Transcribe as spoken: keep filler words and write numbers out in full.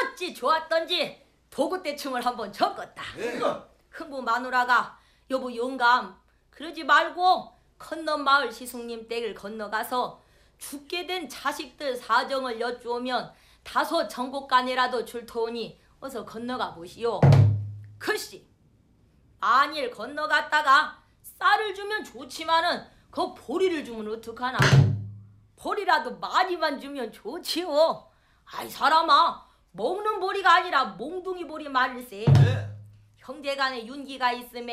어찌 좋았던지 도구대충을 한번 적었다. 네. 흥부 마누라가 여보 영감 그러지 말고 건넌 마을 시숙님 댁을 건너가서 죽게 된 자식들 사정을 여쭈오면 다소 정복간이라도 줄 터오니 어서 건너가 보시오. 글씨 만일 건너갔다가 쌀을 주면 좋지만은 그 보리를 주면 어떡하나. 보리라도 많이만 주면 좋지요. 아이 사람아 먹는 보리가 아니라 몽둥이 보리 말일세. 네. 형제간에 윤기가 있음에